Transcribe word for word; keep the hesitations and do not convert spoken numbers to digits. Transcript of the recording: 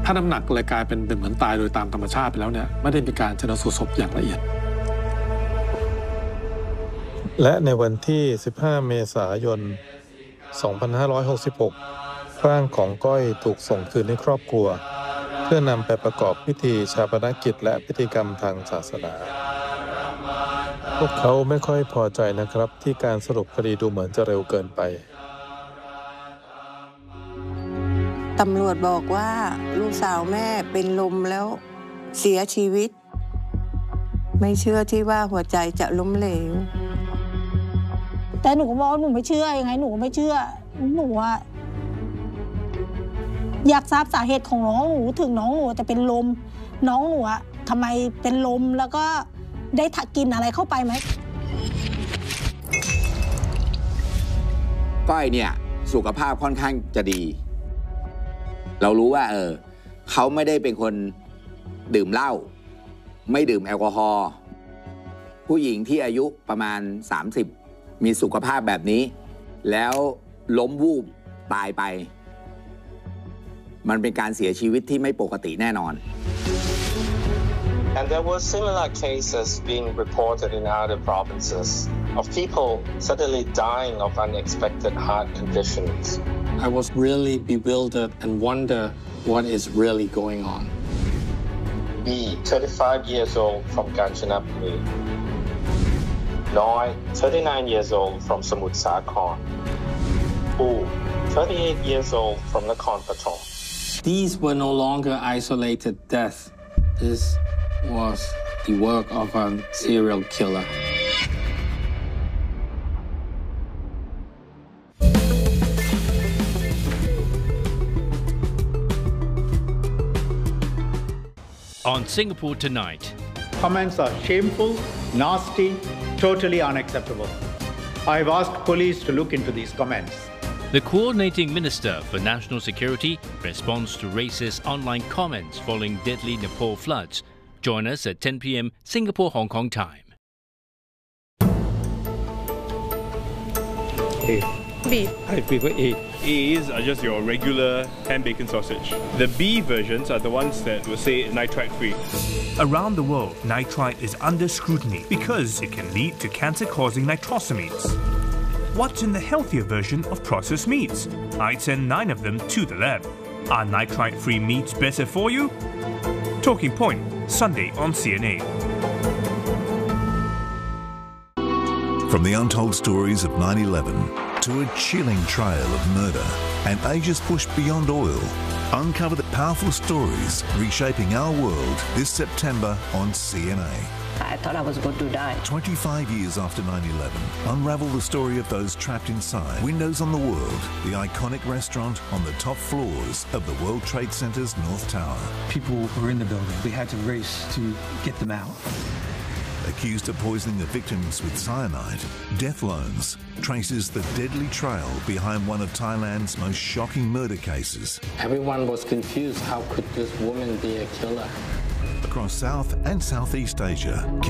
ถ้าน้ำหนักเลยกลายเป็นเหมือนตายโดยตามธรรมชาติไปแล้วเนี่ยไม่ได้มีการชันสูตรศพอย่างละเอียดและในวันที่สิบห้าเมษายนสองพันห้าร้อยหกสิบหกร่างของก้อยถูกส่งคืนให้ครอบครัวเพื่อนำไปประกอบพิธีชาปนกิจและพิธีกรรมทางศาสนาพวกเขาไม่ค่อยพอใจนะครับที่การสรุปคดีดูเหมือนจะเร็วเกินไปตำรวจบอกว่าลูกสาวแม่เป็นลมแล้วเสียชีวิตไม่เชื่อที่ว่าหัวใจจะล้มเหลวแต่หนูก็บอกหนูไม่เชื่อยังไงหนูก็ไม่เชื่อหนูว่าอยากทราบสาเหตุของน้องหนูถึงน้องหนูจะเป็นลมน้องหนูอะทำไมเป็นลมแล้วก็ได้ถักกินอะไรเข้าไปไหมก้อยเนี่ยสุขภาพค่อนข้างจะดีเรารู้ว่าเออเขาไม่ได้เป็นคนดื่มเหล้าไม่ดื่มแอลกอฮอล์ผู้หญิงที่อายุประมาณสามสิบมีสุขภาพแบบนี้แล้วล้มวูบตายไปมันเป็นการเสียชีวิตที่ไม่ปกติแน่นอน And there were similar cases being reported in other provinces of people suddenly dying of unexpected heart conditions. I was really bewildered and wonder what is really going on. B, thirty-five years old from Kanchanaburi. Noi, thirty-nine years old from Samut Sakhon. U, thirty-eight years old from Nakhon Pathom. These were no longer isolated deaths. This was the work of a serial killer. On Singapore Tonight. Comments are shameful, nasty, totally unacceptable. I've asked police to look into these comments. The Coordinating Minister for National Security responds to racist online comments following deadly Nepal floods. Join us at ten p m Singapore Hong Kong time. A. B. I prefer A. A's are just your regular ham bacon sausage. The B versions are the ones that will say nitrite free. Around the world, nitrite is under scrutiny because it can lead to cancer-causing nitrosamines. What's in the healthier version of processed meats? I'd send nine of them to the lab. Are nitrite-free meats better for you? Talking Point, Sunday on C N A. From the untold stories of nine eleven to a chilling trail of murder and Asia's push beyond oil, uncover the powerful stories reshaping our world this September on C N A. I thought I was going to die. twenty-five years after nine eleven, unravel the story of those trapped inside. Windows on the World, the iconic restaurant on the top floors of the World Trade Center's North Tower. People were in the building. We had to race to get them out. Accused of poisoning the victims with cyanide, Death Loans traces the deadly trail behind one of Thailand's most shocking murder cases. Everyone was confused. How could this woman be a killer? Across South and Southeast Asia,